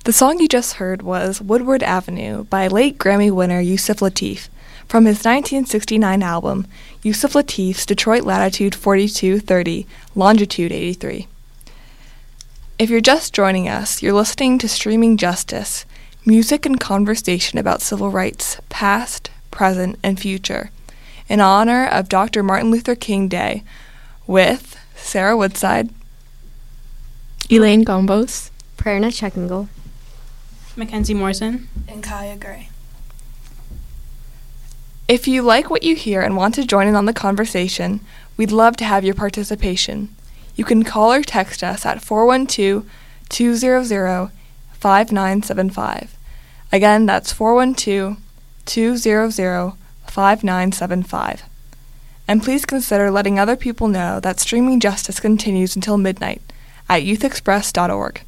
The song you just heard was Woodward Avenue by late Grammy winner Yusef Lateef from his 1969 album, Yusef Lateef's Detroit Latitude 4230, Longitude 83. If you're just joining us, you're listening to Streaming Justice, music and conversation about civil rights, past, present, and future, in honor of Dr. Martin Luther King Day, with Sarah Woodside, Elaine Gombos, Prerna Checkingle, Mackenzie Morrison, and Kaya Gray. If you like what you hear and want to join in on the conversation, we'd love to have your participation. You can call or text us at 412-200-5975. Again, that's 412-200-5975. And please consider letting other people know that Streaming Justice continues until midnight at youthexpress.org.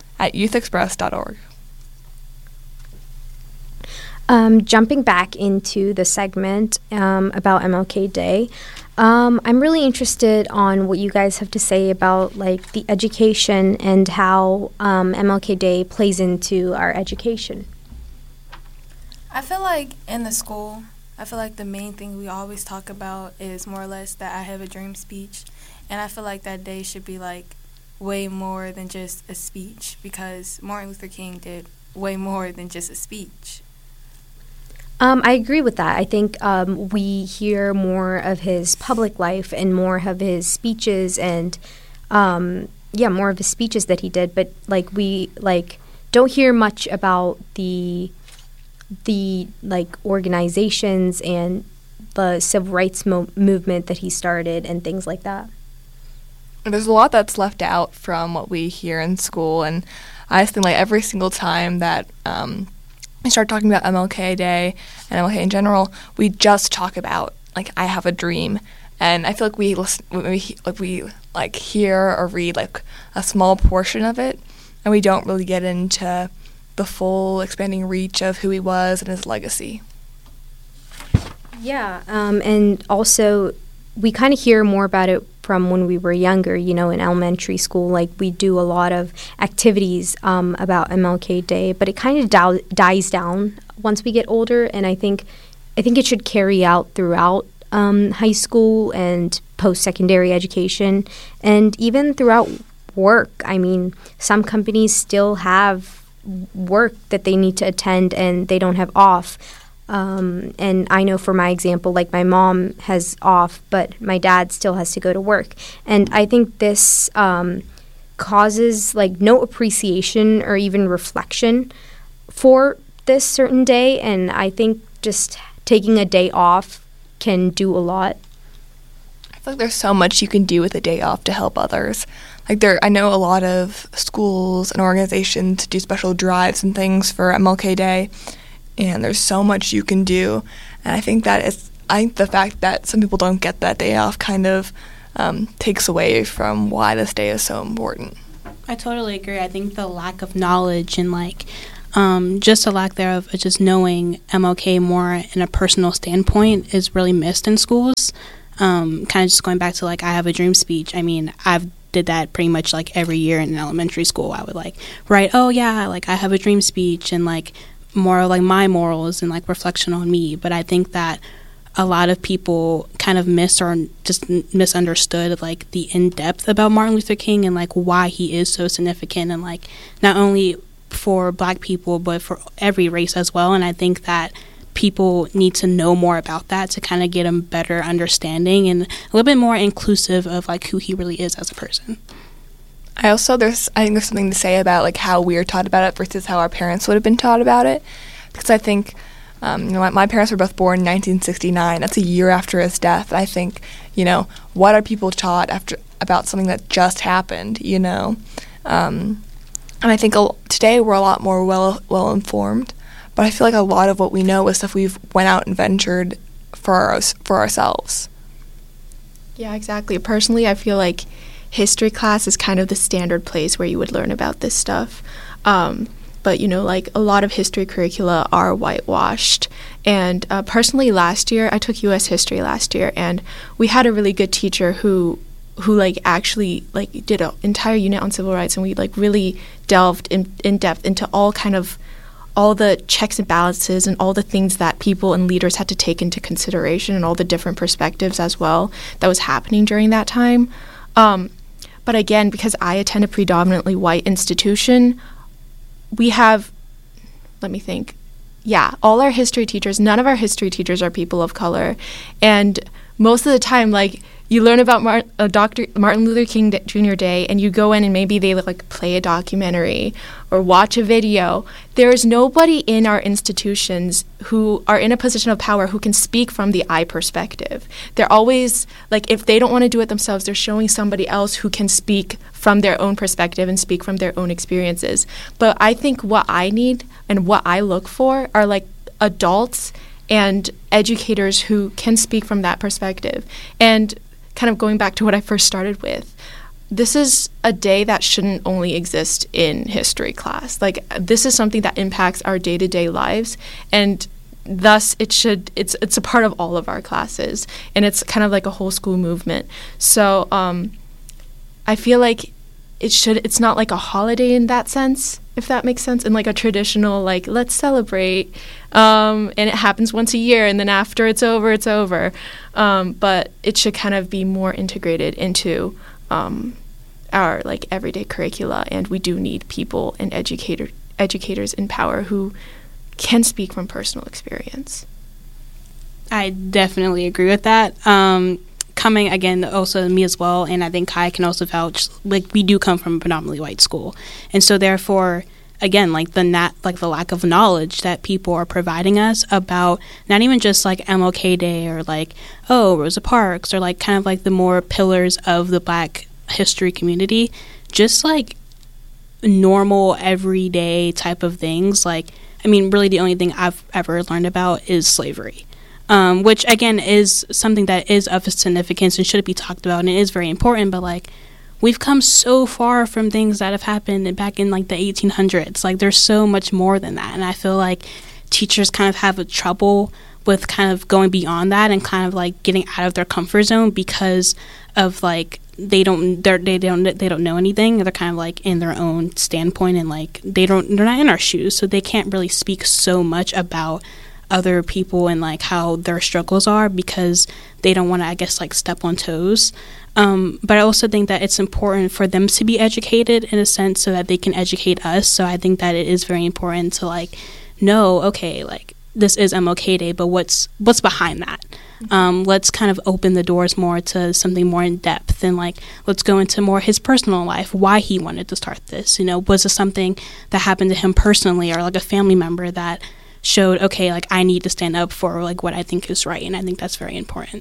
Jumping back into the segment about MLK Day, I'm really interested on what you guys have to say about like the education and how MLK Day plays into our education. I feel like in the school, the main thing we always talk about is more or less that I have a dream speech, and I feel like that day should be like way more than just a speech, because Martin Luther King did way more than just a speech. I agree with that. I think we hear more of his public life and more of his speeches and, more of his speeches that he did. But like we don't hear much about the organizations and the civil rights movement that he started and things like that. There's a lot that's left out from what we hear in school, and I just think like every single time that we start talking about MLK Day and MLK in general, we just talk about like I have a dream, and I feel like we hear or read like a small portion of it, and we don't really get into the full expanding reach of who he was and his legacy. Yeah, and also we kind of hear more about it from when we were younger, in elementary school. Like we do a lot of activities about MLK Day, but it kind of dies down once we get older, and I think it should carry out throughout high school and post-secondary education, and even throughout work. I mean, some companies still have work that they need to attend and they don't have off. And I know for my example, like my mom has off, but my dad still has to go to work. And I think this causes like no appreciation or even reflection for this certain day. And I think just taking a day off can do a lot. I feel like there's so much you can do with a day off to help others. I know a lot of schools and organizations do special drives and things for MLK Day, and there's so much you can do. And I think the fact that some people don't get that day off kind of takes away from why this day is so important. I totally agree. I think the lack of knowledge and just a lack thereof of just knowing MLK more in a personal standpoint is really missed in schools. Kind of just going back to I have a dream speech. I mean, I've did that pretty much every year in elementary school. I would write, I have a dream speech, and more my morals and reflection on me. But I think that a lot of people kind of miss or just misunderstood the in-depth about Martin Luther King and why he is so significant, and not only for Black people but for every race as well. And I think that people need to know more about that to kind of get a better understanding and a little bit more inclusive of who he really is as a person. I think there's something to say about how we are taught about it versus how our parents would have been taught about it, because I think my parents were both born in 1969. That's a year after his death. And I think what are people taught about something that just happened, and I think today we're a lot more well informed. But I feel like a lot of what we know is stuff we've went out and ventured for ourselves. Yeah, exactly. Personally, I feel like history class is kind of the standard place where you would learn about this stuff. But, a lot of history curricula are whitewashed. And personally, last year, I took U.S. history last year, and we had a really good teacher who who like actually like did an entire unit on civil rights, and we like really delved in depth into all the checks and balances and all the things that people and leaders had to take into consideration, and all the different perspectives as well that was happening during that time. But again, because I attend a predominantly white institution, we have, let me think, all our history teachers, none of our history teachers are people of color. And most of the time, like, you learn about Dr. Martin Luther King Jr. Day, and you go in and maybe they like play a documentary or watch a video. There is nobody in our institutions who are in a position of power who can speak from the I perspective. They're always, like, if they don't want to do it themselves, they're showing somebody else who can speak from their own perspective and speak from their own experiences. But I think what I need and what I look for are, like, adults and educators who can speak from that perspective. And kind of going back to what I first started with, this is a day that shouldn't only exist in history class. Like, this is something that impacts our day-to-day lives, and thus it's a part of all of our classes, and it's kind of like a whole school movement. So I feel like it's not like a holiday in that sense, if that makes sense, and like a traditional, like, let's celebrate, and it happens once a year, and then after it's over, it's over. But it should kind of be more integrated into our, like, everyday curricula, and we do need people and educators in power who can speak from personal experience. I definitely agree with that. Coming, again, also me as well, and I think Kai can also vouch, like, we do come from a predominantly white school. And so therefore, again, like, the lack of knowledge that people are providing us about not even just, like, MLK Day or, like, Rosa Parks, or, like, kind of like the more pillars of the Black history community, just, like, normal, everyday type of things. Like, I mean, really the only thing I've ever learned about is slavery. Which, again, is something that is of significance and should be talked about, and it is very important, but, like, we've come so far from things that have happened back in, like, the 1800s. Like, there's so much more than that, and I feel like teachers kind of have a trouble with kind of going beyond that and kind of, like, getting out of their comfort zone because of, like, they don't know anything. They're kind of, like, in their own standpoint, and, like, they're not in our shoes, so they can't really speak so much about other people and, like, how their struggles are because they don't want to, I guess, like, step on toes. But I also think that it's important for them to be educated in a sense so that they can educate us. So I think that it is very important to, like, know, okay, like, this is MLK Day, but what's behind that? Let's kind of open the doors more to something more in depth, and, like, let's go into more his personal life, why he wanted to start this. You know, was this something that happened to him personally, or, like, a family member that showed, okay, like, I need to stand up for, like, what I think is right, and I think that's very important.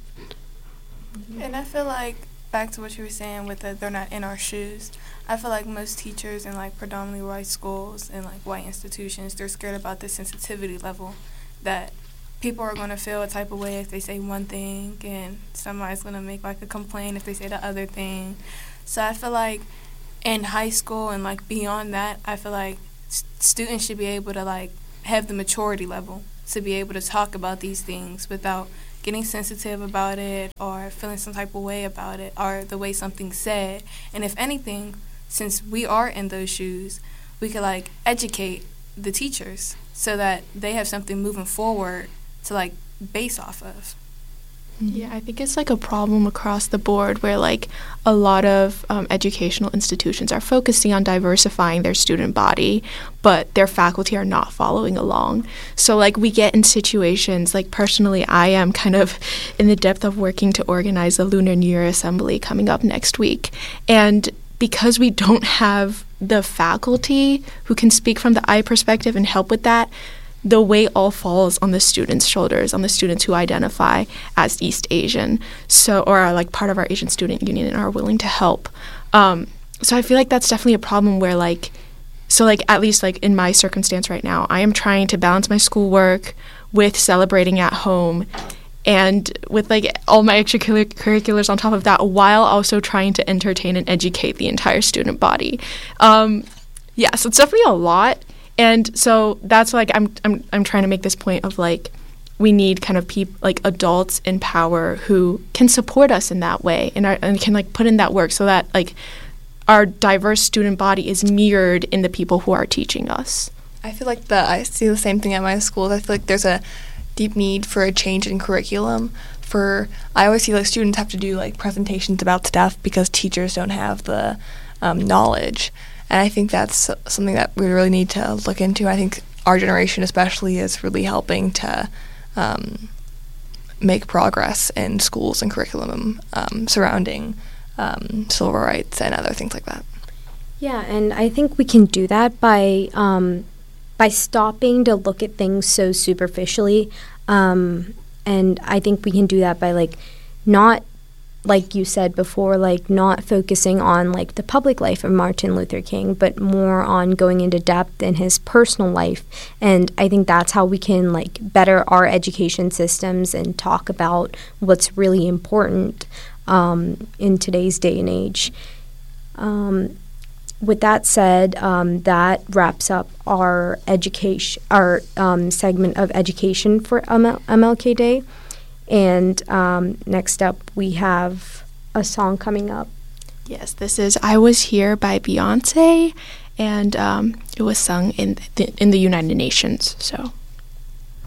And I feel like, back to what you were saying with they're not in our shoes, I feel like most teachers in, like, predominantly white schools and, like, white institutions, they're scared about the sensitivity level, that people are going to feel a type of way if they say one thing, and somebody's going to make, like, a complaint if they say the other thing. So I feel like in high school and, like, beyond that, I feel like students should be able to, like, have the maturity level to be able to talk about these things without getting sensitive about it or feeling some type of way about it or the way something's said. And if anything, since we are in those shoes, we could, like, educate the teachers so that they have something moving forward to, like, base off of. Yeah, I think it's, like, a problem across the board where, like, a lot of educational institutions are focusing on diversifying their student body, but their faculty are not following along. So, like, we get in situations, like, personally, I am kind of in the depth of working to organize the Lunar New Year Assembly coming up next week. And because we don't have the faculty who can speak from the I perspective and help with that, the weight all falls on the students' shoulders, on the students who identify as East Asian, or are, like, part of our Asian Student Union and are willing to help. So I feel like that's definitely a problem where, like, so, like, at least, like, in my circumstance right now, I am trying to balance my schoolwork with celebrating at home and with, like, all my extracurriculars on top of that, while also trying to entertain and educate the entire student body. So it's definitely a lot. And so that's, like, I'm trying to make this point of, like, we need kind of like adults in power who can support us in that way and can like put in that work so that like our diverse student body is mirrored in the people who are teaching us. I feel like I see the same thing at my schools. I feel like there's a deep need for a change in curriculum. I always see like students have to do like presentations about stuff because teachers don't have the knowledge, and I think that's something that we really need to look into. I think our generation especially is really helping to make progress in schools and curriculum surrounding civil rights and other things like that. Yeah, and I think we can do that by stopping to look at things so superficially. And I think we can do that by like not, like you said before, like not focusing on like the public life of Martin Luther King, but more on going into depth in his personal life. And I think that's how we can like better our education systems and talk about what's really important in today's day and age. With that said, that wraps up our segment of education for MLK Day. And next up, we have a song coming up. Yes, this is "I Was Here" by Beyonce, and it was sung in the United Nations. So.